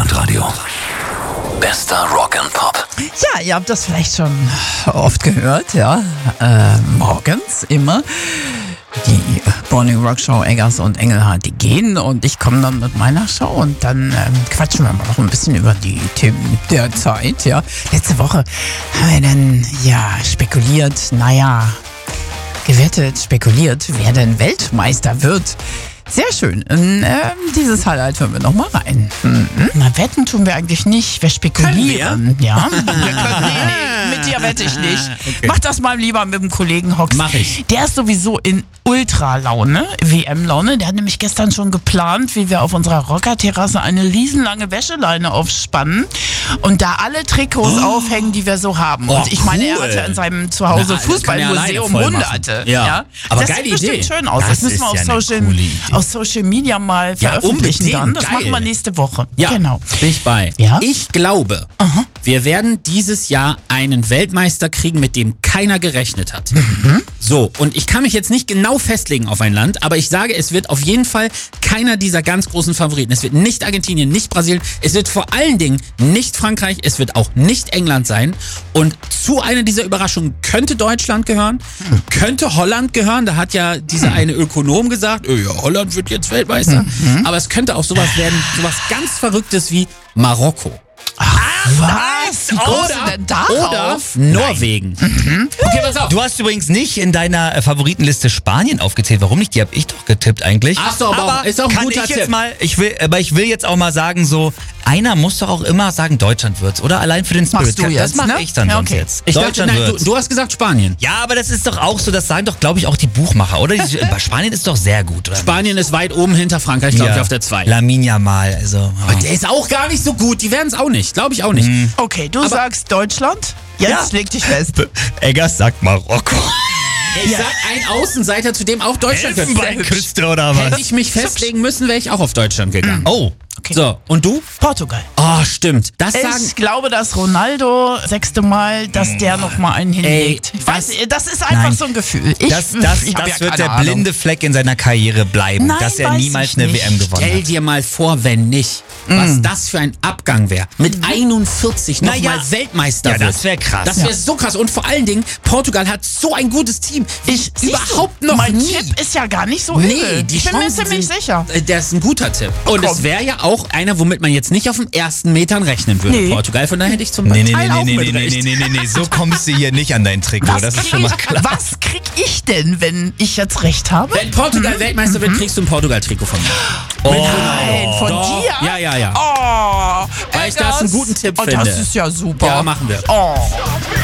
Deutschlandradio. Bester Rock and Pop. Ja, ihr habt das vielleicht schon oft gehört, ja. Morgens immer. Die Morning Rock Show Eggers und Engelhardt, die gehen und ich komme dann mit meiner Show und dann quatschen wir mal noch ein bisschen über die Themen der Zeit, ja. Letzte Woche haben wir dann, spekuliert, spekuliert, wer denn Weltmeister wird. Sehr schön. In dieses Highlight hören wir nochmal rein. Na, wetten tun wir eigentlich nicht. Wir spekulieren. Ja. Nee, mit dir wette ich nicht. Okay. Mach das mal lieber mit dem Kollegen Hox. Mach ich. Der ist sowieso in Ultra-Laune, WM-Laune. Der hat nämlich gestern schon geplant, wie wir auf unserer Rockerterrasse eine riesenlange Wäscheleine aufspannen und da alle Trikots aufhängen, die wir so haben. Oh, und ich meine, er cool. hatte in seinem Zuhause Fußballmuseum hunderte. Ja. Aber das geile sieht bestimmt Idee. schön aus. Das Das müssen wir ist auf ja eine coole Idee. Social Media mal veröffentlichen unbedingt. dann. Das Geil. machen wir nächste Woche. Ja, Genau. bin ich bei. Ja? Ich glaube, wir werden dieses Jahr einen Weltmeister kriegen, mit dem keiner gerechnet hat. So, und ich kann mich jetzt nicht genau festlegen auf ein Land, aber ich sage, es wird auf jeden Fall keiner dieser ganz großen Favoriten. Es wird nicht Argentinien, nicht Brasilien, es wird vor allen Dingen nicht Frankreich, es wird auch nicht England sein. Und zu einer dieser Überraschungen könnte Deutschland gehören, könnte Holland gehören. Da hat ja dieser eine Ökonom gesagt, ja, Holland wird jetzt Weltmeister. Aber es könnte auch sowas werden, sowas ganz Verrücktes wie Marokko. Was? Wie kommst du denn Oder darauf? Norwegen. Okay, pass auf. Du hast übrigens nicht in deiner Favoritenliste Spanien aufgezählt. Warum nicht? Die habe ich doch getippt eigentlich. Ach so, aber ist auch ein kann guter ich jetzt Tipp. mal, ich will jetzt auch mal sagen, so, einer muss doch auch immer sagen, Deutschland wird's, oder? Allein für den Spirit. Machst du das jetzt, mache ne? ich dann Ja, sonst okay. jetzt. Ich dachte, Deutschland nein, wird's. du hast gesagt Spanien. Ja, aber das ist doch auch so, das sagen doch, glaube ich, auch die Buchmacher, oder? Bei Spanien ist doch sehr gut, oder? Spanien ist weit oben hinter Frankreich, glaube ich, auf der 2. Lamin Yamal, also. Aber der ist auch gar nicht so gut. Die werden es auch nicht. Glaube ich auch nicht. Okay, du sagst Deutschland. Jetzt leg dich fest. Eggers sagt Marokko. Ich sag ein Außenseiter, zu dem auch Deutschland gehört. Elfenbeinküste oder was? Hätte ich mich festlegen müssen, wäre ich auch auf Deutschland gegangen. Oh. Okay. So, und du? Portugal. Oh, stimmt. Das sagen... Ich glaube, dass Ronaldo 6. Mal, dass der noch mal einen hinlegt. Ich weiß, das ist einfach Nein. so ein Gefühl. Das ich hab ja wird keine der Ahnung. blinde Fleck in seiner Karriere bleiben, Nein, dass er weiß niemals ich eine nicht. WM gewonnen Stell hat. dir mal vor, wenn nicht. Was das für ein Abgang wäre. Mit 41 nochmal Naja. Weltmeister Ja, wird. das wäre krass. Das wäre so krass. Und vor allen Dingen, Portugal hat so ein gutes Team. Überhaupt noch Mein nie. Tipp ist ja gar nicht so Nee, übel. die Ich bin mir Chancen ziemlich sind, sicher. Der ist ein guter Tipp. Und komm. es wäre ja auch einer, womit man jetzt nicht auf den ersten Metern rechnen würde. Nee. Portugal, von daher hätte ich zum Nee, Teil auch mit recht. nee, so kommst du hier nicht an dein Trikot, das ist schon mal klar. Was krieg ich denn, wenn ich jetzt recht habe? Wenn Portugal Weltmeister wird, kriegst du ein Portugal-Trikot von mir. Nein, von Doch. dir? Ja. Oh, Weil ich das einen guten Tipp oh, finde. Das ist ja super. Ja, machen wir. Oh.